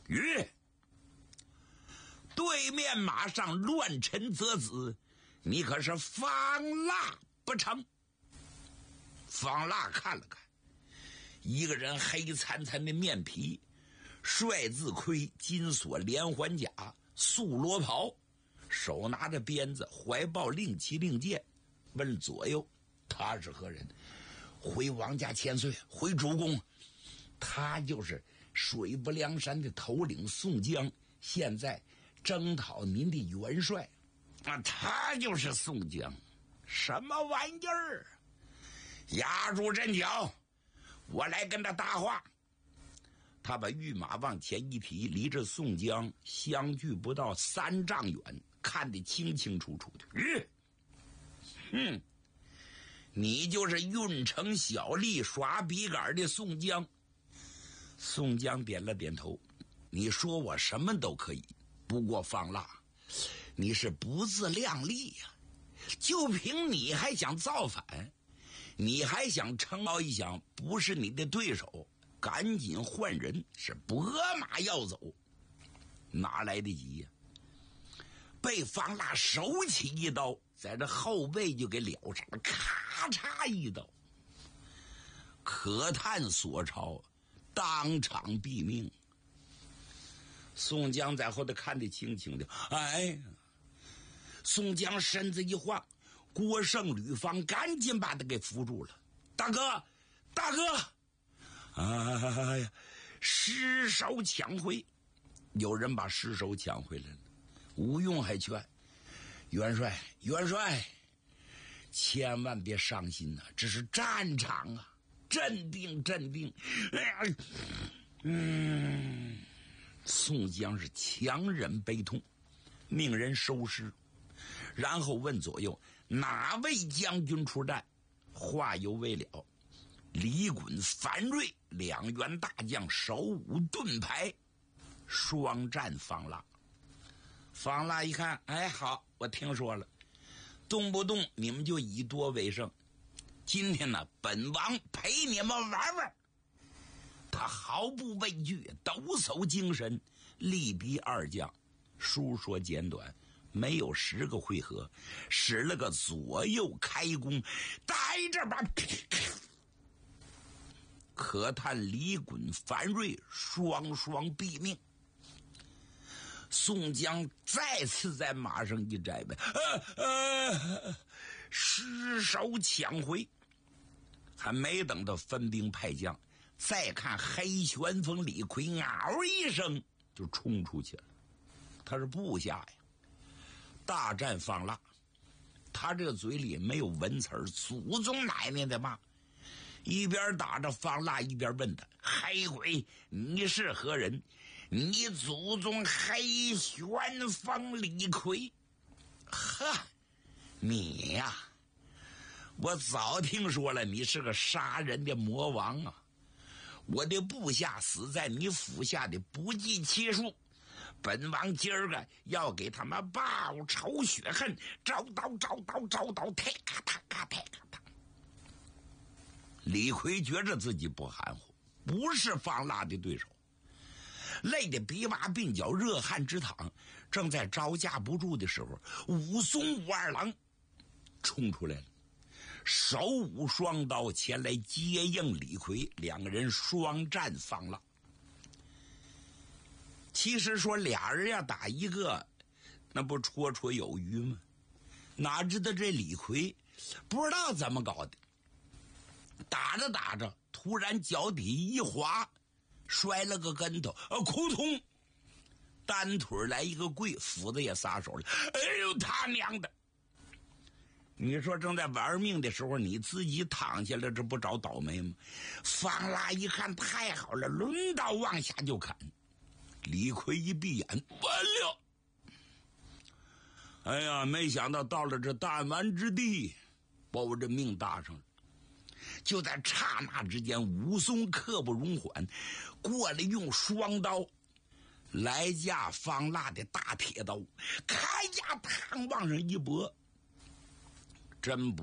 吁！对面马上乱臣则子，你可是方腊不成？方腊看了看，一个人黑惨惨的面皮，帅字盔，金锁连环甲，素罗袍，手拿着鞭子，怀抱令旗令箭，问左右他是何人？回王家千岁，回主公。他就是水泊梁山的头领宋江，现在征讨您的元帅啊！他就是宋江。什么玩意儿？压住阵脚，我来跟他搭话。他把御马往前一提，离着宋江相距不到3丈远，看得清清楚楚的。你就是运城小吏耍笔杆的宋江。宋江点了点头，你说我什么都可以，不过方腊，你是不自量力呀！就凭你还想造反，你还想称傲一想不是你的对手，赶紧换人，是拨马要走。哪来得及呀？被方腊手起一刀，在这后背就给撩上了，咔嚓一刀。可叹所抄，当场毙命。宋江在后头看得清清的，哎呀！宋江身子一晃，郭盛、吕方赶紧把他给扶住了。大哥，大哥！哎呀，尸首抢回！有人把尸首抢回来了。吴用还劝元帅，元帅，千万别伤心啊，这是战场啊，镇定镇定。宋江是强忍悲痛，命人收尸，然后问左右哪位将军出战。话犹未了，李衮、樊瑞2员大将手舞盾牌，双战方腊。方腊一看，哎，好，我听说了，动不动你们就以多为胜，今天呢，本王陪你们玩玩。他毫不畏惧，抖擞精神，力逼二将。书说简短，没有10个回合，使了个左右开弓，带着吧。可叹李衮、樊瑞双双毙命。宋江再次在马上一摘呗，尸首抢回。还没等到分兵派将，再看黑旋风李逵嗷一声就冲出去了。他是部下呀，大战方腊。他这个嘴里没有文词儿，祖宗奶奶的骂。一边打着方腊，一边问他：黑鬼，你是何人？你祖宗黑旋风李逵。呵，你呀，我早听说了，你是个杀人的魔王啊！我的部下死在你府下的不计其数，本王今儿个要给他们报仇雪恨，招刀，忒咔嗒咔嗒咔嗒。李逵觉着自己不含糊，不是方腊的对手，累得鼻洼鬓角，热汗直淌，正在招架不住的时候，武松、武二郎冲出来了，手舞双刀前来接应李逵，2个人双战方腊。其实说俩人要打一个，那不绰绰有余吗？哪知道这李逵不知道怎么搞的，打着打着突然脚底一滑，摔了个跟头，扑通，单腿来一个跪，斧子也撒手了。哎呦他娘的！你说正在玩命的时候，你自己躺下来，这不找倒霉吗？方腊一看太好了，抡刀往下就砍。李逵一闭眼，完了！哎呀，没想到到了这弹丸之地，把我这命搭上了。就在刹那之间，武松刻不容缓，过来用双刀来架方腊的大铁刀，咔呀，嘡往上一拨，真不